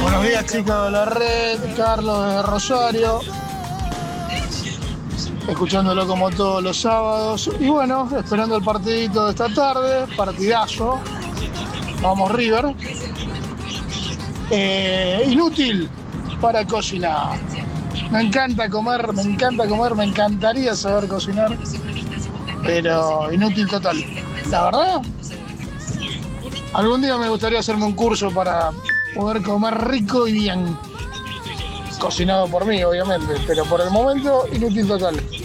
Buenos días, chicos de la red, Carlos de Rosario, escuchándolo como todos los sábados. Y bueno, esperando el partidito de esta tarde, partidazo. Vamos River. Inútil para cocinar. Me encanta comer, me encantaría saber cocinar, pero inútil total. La verdad, algún día me gustaría hacerme un curso para poder comer rico y bien. Cocinado por mí, obviamente, pero por el momento inútil total.